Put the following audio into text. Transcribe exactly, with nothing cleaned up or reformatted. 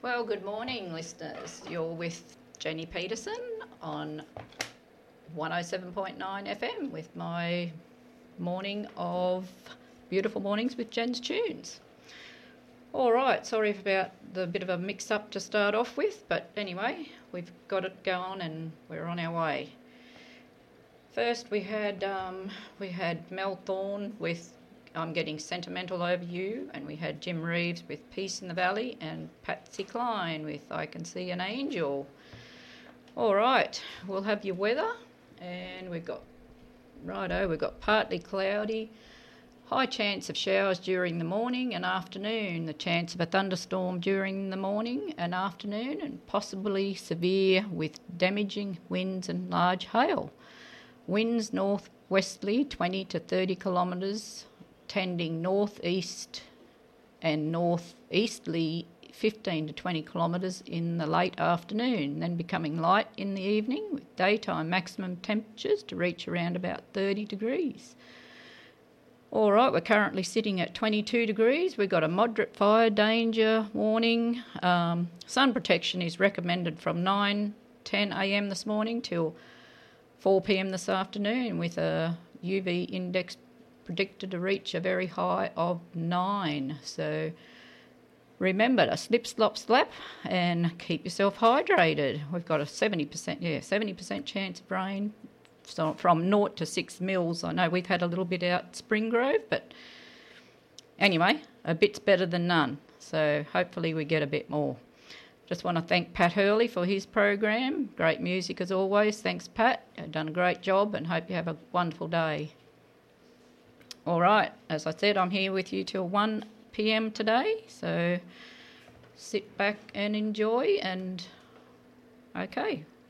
Well, good morning, listeners. You're with Jenny Peterson on one oh seven point nine F M with my morning of Beautiful Mornings with Jen's Tunes. All right, sorry about the bit of a mix-up to start off with, but anyway, we've got it going and we're on our way. First, we had um, we had Mel Thorne with I'm Getting Sentimental Over You, and we had Jim Reeves with Peace in the Valley and Patsy Cline with I Can See an Angel. All right, we'll have your weather, and we've got, righto, we've got partly cloudy, high chance of showers during the morning and afternoon, the chance of a thunderstorm during the morning and afternoon, and possibly severe with damaging winds and large hail. Winds northwesterly twenty to thirty kilometres, tending northeast and northeasterly fifteen to twenty kilometres in the late afternoon, then becoming light in the evening with daytime maximum temperatures to reach around about thirty degrees. All right, we're currently sitting at twenty-two degrees. We've got a moderate fire danger warning. Um, sun protection is recommended from nine ten a m this morning till four p m this afternoon, with a U V index predicted to reach a very high of nine. So remember to slip, slop, slap and keep yourself hydrated. We've got a seventy percent, yeah, seventy percent chance of rain, so from naught to six mils. I know we've had a little bit out at Spring Grove, but anyway, a bit's better than none. So hopefully we get a bit more. Just want to thank Pat Hurley for his program. Great music as always. Thanks, Pat. You've done a great job and hope you have a wonderful day. All right, as I said, I'm here with you till one p m today, so sit back and enjoy, and okay,